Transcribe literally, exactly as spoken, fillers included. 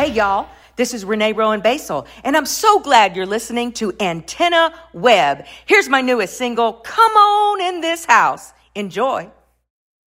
Hey, y'all. This is Renee Rowan Basel, and I'm so glad you're listening to Antenna Web. Here's my newest single, Come On in This House. Enjoy.